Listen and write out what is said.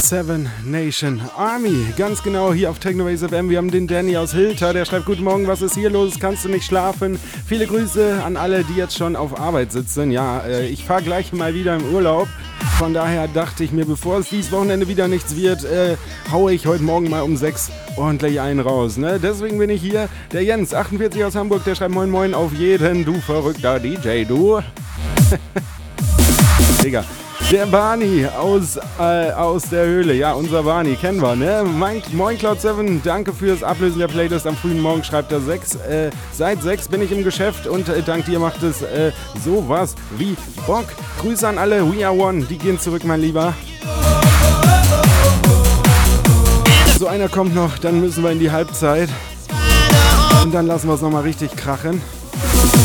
Seven Nation Army, ganz genau hier auf Technoways FM. Wir haben den Danny aus Hilter, der schreibt: Guten Morgen, was ist hier los? Kannst du nicht schlafen? Viele Grüße an alle, die jetzt schon auf Arbeit sitzen. Ja, ich fahre gleich mal wieder im Urlaub. Von daher dachte ich mir, bevor es dieses Wochenende wieder nichts wird, haue ich heute Morgen mal um 6 ordentlich einen raus. Ne? Deswegen bin ich hier. Der Jens, 48 aus Hamburg, der schreibt: Moin Moin auf jeden, du verrückter DJ, du. Digga. Der Barney aus der Höhle, ja, unser Barney, kennen wir, ne? Moin Cloud7, danke fürs Ablösen der Playlist am frühen Morgen, schreibt er 6. Seit 6 bin ich im Geschäft und dank dir macht es sowas wie Bock. Grüße an alle, We Are One, die gehen zurück, mein Lieber. So einer kommt noch, dann müssen wir in die Halbzeit und dann lassen wir es nochmal richtig krachen.